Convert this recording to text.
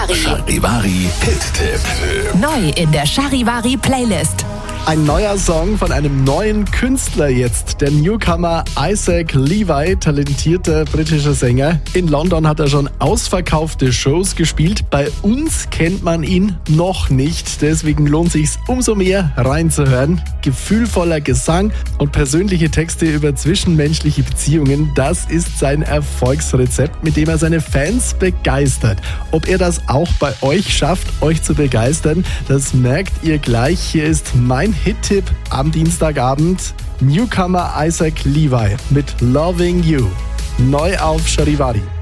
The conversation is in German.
Charivari Hit-Tipp. Neu in der Charivari Playlist. Ein neuer Song von einem neuen Künstler jetzt. Der Newcomer Isaac Levi, talentierter britischer Sänger. In London hat er schon ausverkaufte Shows gespielt. Bei uns kennt man ihn noch nicht. Deswegen lohnt sich's umso mehr reinzuhören. Gefühlvoller Gesang und persönliche Texte über zwischenmenschliche Beziehungen. Das ist sein Erfolgsrezept, mit dem er seine Fans begeistert. Ob er das auch bei euch schafft, euch zu begeistern, das merkt ihr gleich. Hier ist mein Hit-Tipp am Dienstagabend. Newcomer Isaac Levi mit Loving You. Neu auf Charivari.